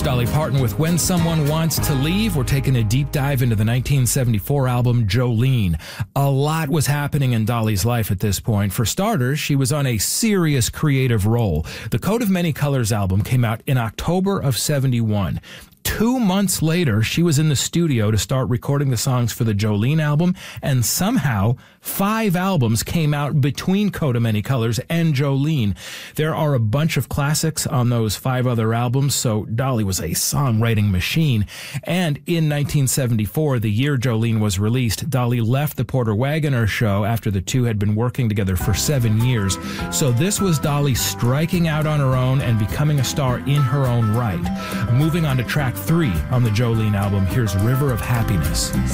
Dolly Parton with When Someone Wants to Leave. We're taking a deep dive into the 1974 album Jolene. A lot was happening in Dolly's life at this point. For starters, she was on a serious creative roll. The Coat of Many Colors album came out in October of 71. 2 months later, she was in the studio to start recording the songs for the Jolene album, and somehow 5 albums came out between Coat of Many Colors and Jolene. There are a bunch of classics on those 5 other albums, so Dolly was a songwriting machine. And in 1974, the year Jolene was released, Dolly left the Porter Wagoner show after the two had been working together for 7 years. So this was Dolly striking out on her own and becoming a star in her own right. Moving on to track 3 on the Jolene album, here's River of Happiness.